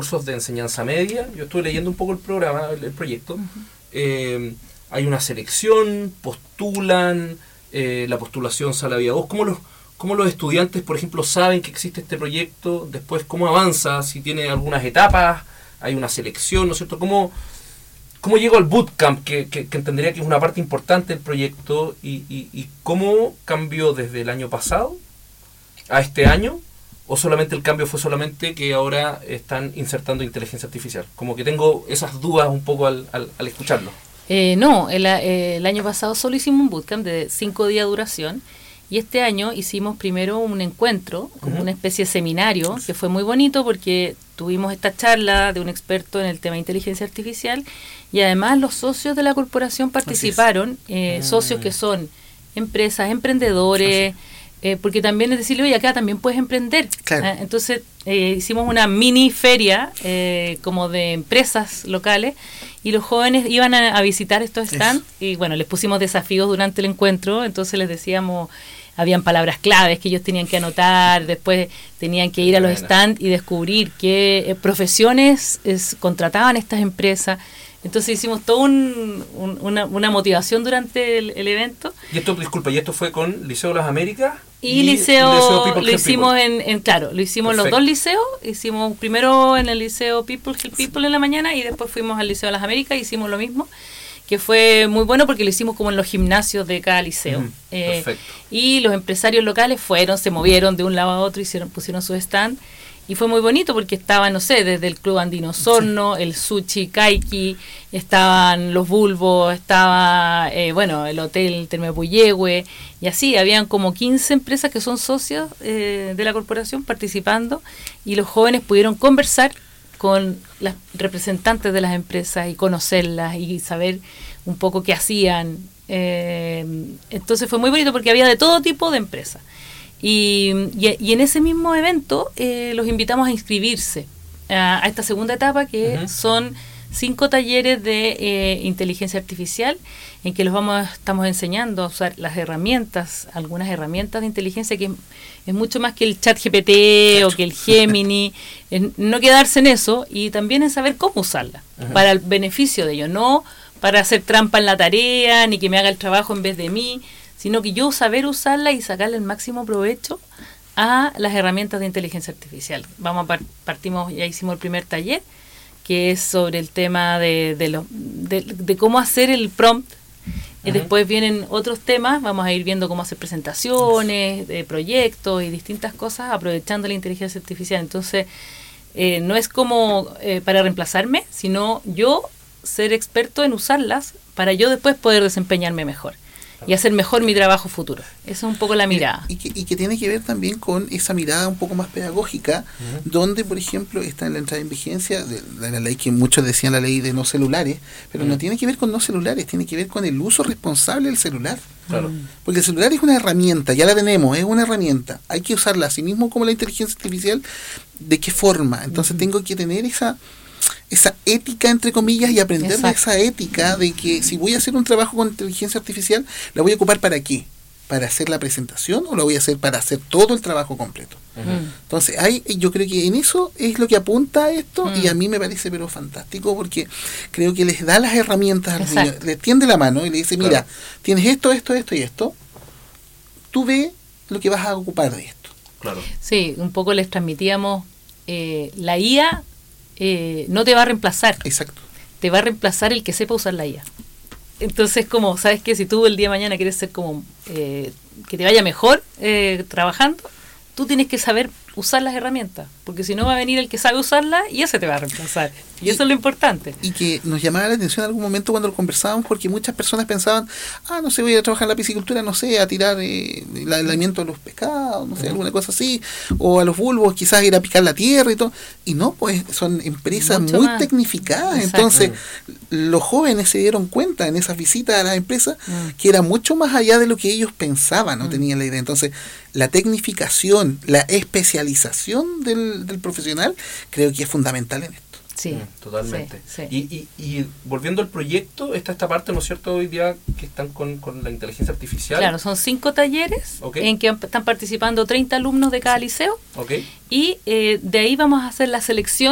cursos de enseñanza media. Yo estuve leyendo un poco el programa, el proyecto. Hay una selección, postulan, la postulación sale a vía voz. ¿Cómo los estudiantes, por ejemplo, saben que existe este proyecto? Después, ¿cómo avanza? Si tiene algunas etapas, hay una selección, ¿no es cierto? ¿Cómo llego al bootcamp, que entendería que es una parte importante del proyecto, y cómo cambió desde el año pasado a este año? ¿O solamente el cambio fue solamente que ahora están insertando inteligencia artificial? Como que tengo esas dudas un poco al escucharlo. No, el año pasado solo hicimos un bootcamp de 5 días de duración, y este año hicimos primero un encuentro, como una especie de seminario, que fue muy bonito porque tuvimos esta charla de un experto en el tema de inteligencia artificial, y además los socios de la corporación participaron, socios que son empresas, emprendedores, porque también es decirle, oye, acá también puedes emprender. Claro. Entonces hicimos una mini feria como de empresas locales, y los jóvenes iban a visitar estos stands, y bueno, les pusimos desafíos durante el encuentro. Entonces les decíamos, habían palabras claves que ellos tenían que anotar, después tenían que ir a los stands y descubrir qué profesiones contrataban estas empresas. Entonces hicimos toda una motivación durante el evento. Y esto fue con Liceo Las Américas y Liceo People, lo hicimos lo hicimos en los dos liceos. Hicimos primero en el Liceo People Help People en la mañana, y después fuimos al Liceo Las Américas y hicimos lo mismo, que fue muy bueno porque lo hicimos como en los gimnasios de cada liceo. Perfecto. Y los empresarios locales se movieron de un lado a otro, pusieron su stand. Y fue muy bonito porque estaban, no sé, desde el Club Andino Osorno, el Sushi Kaiki, estaban los Bulbos, estaba, el Hotel Terme Puyehue, y así, habían como 15 empresas que son socios de la corporación participando, y los jóvenes pudieron conversar con las representantes de las empresas y conocerlas y saber un poco qué hacían. Entonces fue muy bonito porque había de todo tipo de empresas. Y en ese mismo evento los invitamos a inscribirse a esta segunda etapa, que son 5 talleres de inteligencia artificial, en que estamos enseñando a usar las herramientas, algunas herramientas de inteligencia, que es mucho más que el ChatGPT o que el Gemini, no quedarse en eso, y también en saber cómo usarla para el beneficio de ellos, no para hacer trampa en la tarea, ni que me haga el trabajo en vez de mí, sino que yo saber usarla y sacarle el máximo provecho a las herramientas de inteligencia artificial. Partimos, ya hicimos el primer taller, que es sobre el tema de cómo hacer el prompt. Y después vienen otros temas, vamos a ir viendo cómo hacer presentaciones, de proyectos y distintas cosas, aprovechando la inteligencia artificial. Entonces, no es como para reemplazarme, sino yo ser experto en usarlas para yo después poder desempeñarme mejor y hacer mejor mi trabajo futuro. Esa es un poco la mirada. Y que tiene que ver también con esa mirada un poco más pedagógica, donde, por ejemplo, está en la entrada en vigencia de la ley que muchos decían, la ley de no celulares, pero no tiene que ver con no celulares, tiene que ver con el uso responsable del celular. Claro. Porque el celular es una herramienta, ya la tenemos, es una herramienta. Hay que usarla así mismo como la inteligencia artificial. ¿De qué forma? Entonces tengo que tener esa ética, entre comillas, y aprender de esa ética de que si voy a hacer un trabajo con inteligencia artificial, ¿la voy a ocupar para qué? ¿Para hacer la presentación o la voy a hacer para hacer todo el trabajo completo? Entonces, yo creo que en eso es lo que apunta a esto, y a mí me parece pero fantástico, porque creo que les da las herramientas al niño, les tiende la mano y le dice, mira, tienes esto y esto, tú ve lo que vas a ocupar de esto. Claro. Sí, un poco les transmitíamos, la IA no te va a reemplazar. Exacto. Te va a reemplazar el que sepa usar la IA. Entonces, como, ¿sabes qué? Si tú el día de mañana quieres ser como que te vaya mejor trabajando, tú tienes que saber usar las herramientas, porque si no va a venir el que sabe usarla y ese te va a reemplazar. Y eso es lo importante. Y que nos llamaba la atención en algún momento cuando lo conversábamos, porque muchas personas pensaban, no sé, voy a trabajar en la piscicultura, no sé, a tirar el alimento de los pescados, no sé, alguna cosa así, o a los bulbos, quizás ir a picar la tierra y todo. Y no, pues son empresas mucho muy más tecnificadas. Exacto. Entonces, los jóvenes se dieron cuenta en esas visitas a las empresas que era mucho más allá de lo que ellos pensaban, no tenían la idea. Entonces, la tecnificación, la especialización del profesional, creo que es fundamental en esto. Sí, totalmente. Sí. Y volviendo al proyecto, está esta parte, ¿no es cierto?, hoy día que están con la inteligencia artificial. Claro, son 5 talleres en que están participando 30 alumnos de cada liceo. Y de ahí vamos a hacer la selección